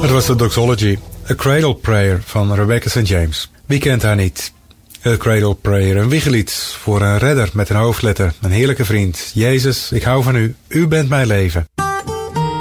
Het was de Doxology, A Cradle Prayer van Rebecca St. James. Wie kent haar niet? A Cradle Prayer, een wiegelied voor een redder met een hoofdletter, een heerlijke vriend. Jezus, ik hou van u, u bent mijn leven.